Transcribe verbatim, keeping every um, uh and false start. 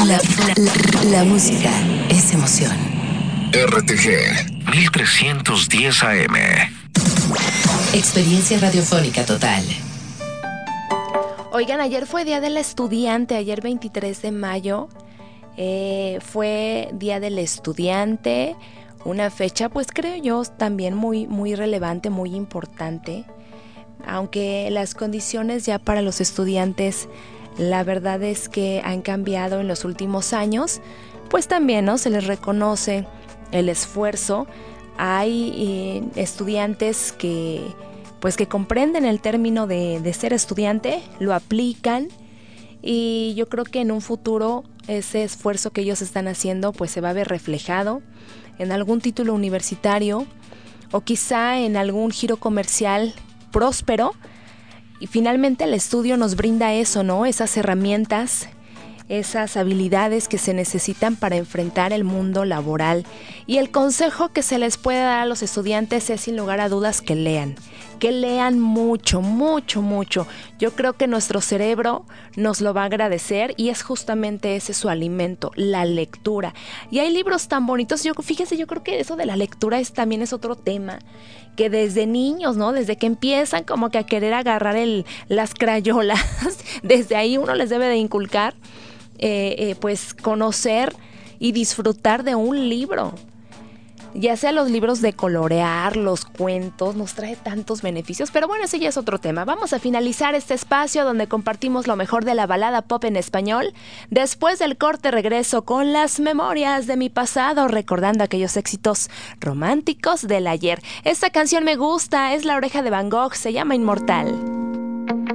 La, la, la, la música es emoción. R T G mil trescientos diez A M. Experiencia radiofónica total. Oigan, ayer fue Día del Estudiante, ayer veintitrés de mayo, eh, fue Día del Estudiante, una fecha pues creo yo también muy, muy relevante, muy importante, aunque las condiciones ya para los estudiantes la verdad es que han cambiado en los últimos años, pues también, ¿no?, se les reconoce el esfuerzo. Hay eh, estudiantes que pues que comprenden el término de, de ser estudiante, lo aplican, y yo creo que en un futuro ese esfuerzo que ellos están haciendo pues se va a ver reflejado en algún título universitario o quizá en algún giro comercial próspero. Y finalmente el estudio nos brinda eso, ¿no? Esas herramientas, esas habilidades que se necesitan para enfrentar el mundo laboral. Y el consejo que se les puede dar a los estudiantes es, sin lugar a dudas, que lean. Que lean mucho, mucho, mucho. Yo creo que nuestro cerebro nos lo va a agradecer y es justamente ese su alimento, la lectura. Y hay libros tan bonitos. Yo, fíjense, yo creo que eso de la lectura es, también es otro tema. Que desde niños, ¿no? Desde que empiezan como que a querer agarrar el, las crayolas, desde ahí uno les debe de inculcar eh, eh, pues conocer y disfrutar de un libro. Ya sea los libros de colorear, los cuentos, nos trae tantos beneficios, pero bueno, ese ya es otro tema. Vamos a finalizar este espacio donde compartimos lo mejor de la balada pop en español. Después del corte regreso con las memorias de mi pasado, recordando aquellos éxitos románticos del ayer. Esta canción me gusta, es La Oreja de Van Gogh, se llama Inmortal.